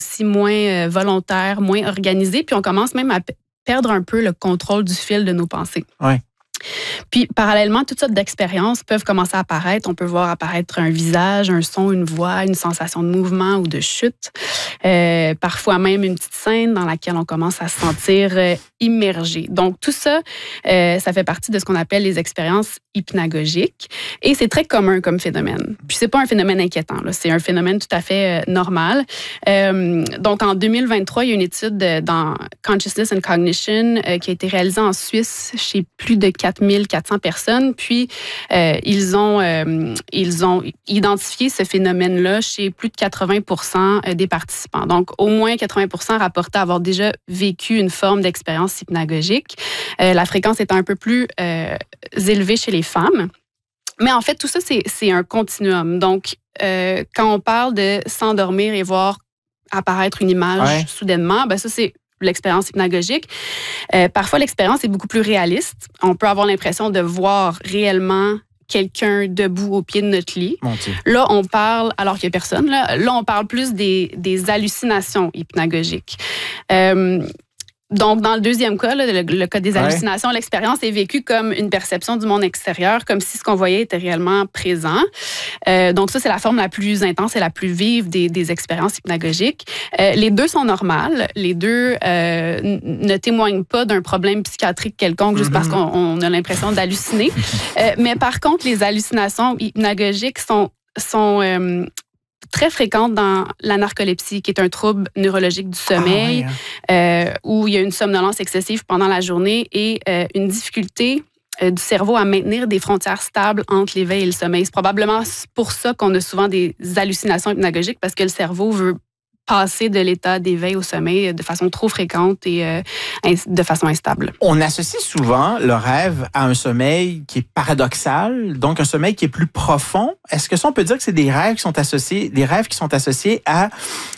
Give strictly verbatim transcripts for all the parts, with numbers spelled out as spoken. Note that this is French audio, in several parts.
aussi moins euh, volontaires, moins organisés, puis on commence même à p- perdre un peu le contrôle du fil de nos pensées. Ouais. Puis, parallèlement, toutes sortes d'expériences peuvent commencer à apparaître. On peut voir apparaître un visage, un son, une voix, une sensation de mouvement ou de chute. Euh, parfois même une petite scène dans laquelle on commence à se sentir euh, immergé. Donc, tout ça, euh, ça fait partie de ce qu'on appelle les expériences hypnagogiques. Et c'est très commun comme phénomène. Puis, c'est pas un phénomène inquiétant, là. C'est un phénomène tout à fait euh, normal. Euh, donc, en deux mille vingt-trois, il y a une étude dans Consciousness and Cognition euh, qui a été réalisée en Suisse chez plus de quatre mille quatre cents personnes. Puis, euh, ils, ont, euh, ils ont identifié ce phénomène-là chez plus de quatre-vingts pour cent des participants. Donc, au moins quatre-vingts pour cent rapportaient avoir déjà vécu une forme d'expérience hypnagogique. Euh, la fréquence est un peu plus euh, élevée chez les femmes. Mais en fait, tout ça, c'est, c'est un continuum. Donc, euh, quand on parle de s'endormir et voir apparaître une image ouais. soudainement, ben ça, c'est l'expérience hypnagogique. Euh, parfois, l'expérience est beaucoup plus réaliste. On peut avoir l'impression de voir réellement quelqu'un debout au pied de notre lit. Mon Dieu. Là, on parle, alors qu'il n'y a personne, là, là, on parle plus des, des hallucinations hypnagogiques. Euh, Donc, dans le deuxième cas, là, le, le cas des hallucinations, ouais. l'expérience est vécue comme une perception du monde extérieur, comme si ce qu'on voyait était réellement présent. Euh, donc, ça, c'est la forme la plus intense et la plus vive des, des expériences hypnagogiques. Euh, les deux sont normales. Les deux euh, n- ne témoignent pas d'un problème psychiatrique quelconque juste mm-hmm. parce qu'on on a l'impression d'halluciner. euh, mais par contre, les hallucinations hypnagogiques sont... sont euh, très fréquente dans la narcolepsie, qui est un trouble neurologique du sommeil, ah, ouais, hein. euh, où il y a une somnolence excessive pendant la journée et euh, une difficulté euh, du cerveau à maintenir des frontières stables entre l'éveil et le sommeil. C'est probablement pour ça qu'on a souvent des hallucinations hypnagogiques, parce que le cerveau veut passer de l'état d'éveil au sommeil de façon trop fréquente et euh, de façon instable. On associe souvent le rêve à un sommeil qui est paradoxal, donc un sommeil qui est plus profond. Est-ce que ça, on peut dire que c'est des rêves qui sont associés, des rêves qui sont associés à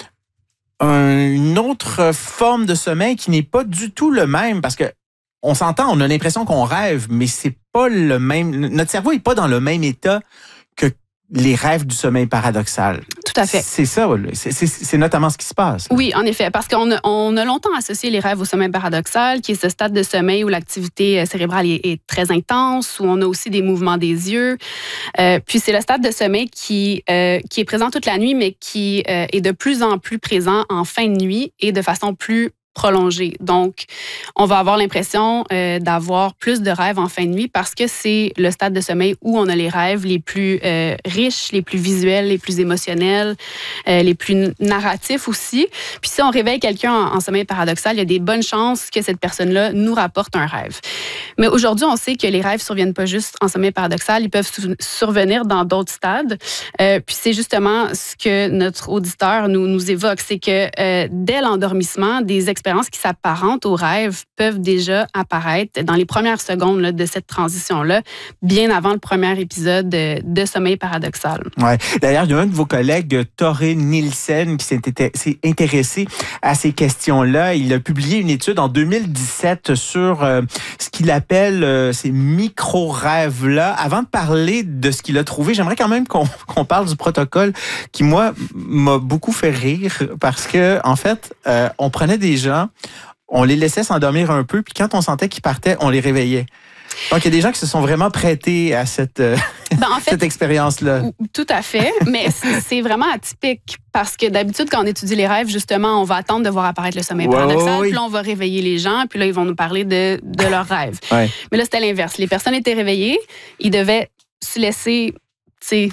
un, une autre forme de sommeil qui n'est pas du tout le même? Parce que on s'entend, on a l'impression qu'on rêve, mais c'est pas le même. Notre cerveau n'est pas dans le même état que les rêves du sommeil paradoxal. Tout à fait. C'est ça, c'est, c'est, c'est notamment ce qui se passe. Là. Oui, en effet, parce qu'on a, on a longtemps associé les rêves au sommeil paradoxal, qui est ce stade de sommeil où l'activité cérébrale est, est très intense, où on a aussi des mouvements des yeux. Euh, puis c'est le stade de sommeil qui, euh, qui est présent toute la nuit, mais qui euh, est de plus en plus présent en fin de nuit et de façon plus prolongée. Donc, on va avoir l'impression euh, d'avoir plus de rêves en fin de nuit parce que c'est le stade de sommeil où on a les rêves les plus euh, riches, les plus visuels, les plus émotionnels, euh, les plus narratifs aussi. Puis si on réveille quelqu'un en, en sommeil paradoxal, il y a des bonnes chances que cette personne-là nous rapporte un rêve. Mais aujourd'hui, on sait que les rêves ne surviennent pas juste en sommeil paradoxal, ils peuvent su- survenir dans d'autres stades. Euh, puis c'est justement ce que notre auditeur nous, nous évoque, c'est que euh, dès l'endormissement, des expériences qui s'apparentent aux rêves peuvent déjà apparaître dans les premières secondes là, de cette transition-là, bien avant le premier épisode de, de sommeil paradoxal. Ouais. D'ailleurs, il y a un de vos collègues, Toré Nielsen, qui s'est, s'est intéressé à ces questions-là. Il a publié une étude en deux mille dix-sept sur euh, ce qu'il appelle euh, ces micro-rêves-là. Avant de parler de ce qu'il a trouvé, j'aimerais quand même qu'on, qu'on parle du protocole qui, moi, m'a beaucoup fait rire parce que, en fait, euh, on prenait des gens, on les laissait s'endormir un peu, puis quand on sentait qu'ils partaient, on les réveillait. Donc, il y a des gens qui se sont vraiment prêtés à cette, euh, ben, en fait, cette expérience-là. Tout à fait, mais c'est vraiment atypique parce que d'habitude, quand on étudie les rêves, justement, on va attendre de voir apparaître le sommeil ouais, paradoxal, oui. Puis là, on va réveiller les gens, puis là, ils vont nous parler de, de leurs rêves. Ouais. Mais là, c'était l'inverse. Les personnes étaient réveillées, ils devaient se laisser, tu sais,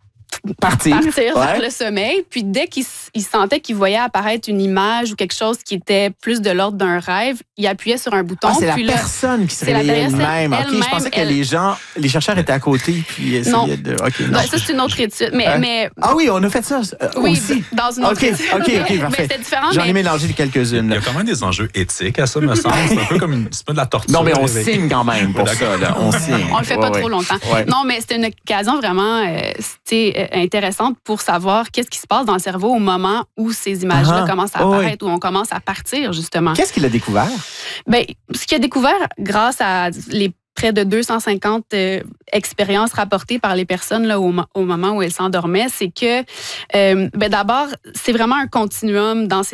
Partir, partir ouais. vers le sommeil. Puis dès qu'ils il sentaient qu'ils voyaient apparaître une image ou quelque chose qui était plus de l'ordre d'un rêve, ils appuyaient sur un bouton. Ah, c'est puis la là, personne qui se réveillait elle-même. OK, elle-même, je pensais que elle... les gens, les chercheurs étaient à côté puis essayaient non. de... Okay, non. Ben, ça, c'est une autre étude. Mais, hein? mais... Ah oui, on a fait ça euh, oui, aussi. dans une autre okay, étude. OK, OK, parfait. Mais c'est différent. J'en ai mais... mélangé quelques-unes. Il y a quand même des enjeux éthiques à ça, me semble. C'est un peu comme une... C'est pas de la torture. Non, mais on signe quand même pour ça. Là. On signe. On le fait ouais, pas ouais. trop longtemps. Ouais. Non, mais c'est une occasion vraiment euh, intéressante pour savoir qu'est-ce qui se passe dans le cerveau au moment où ces images-là uh-huh. commencent à apparaître, oh, oui. où on commence à partir, justement. Qu'est-ce qu'il a découvert? Bien, ce qu'il a découvert grâce à les près de deux cent cinquante euh, expériences rapportées par les personnes là, au, au moment où elles s'endormaient, c'est que, euh, ben, d'abord, c'est vraiment un continuum dans ces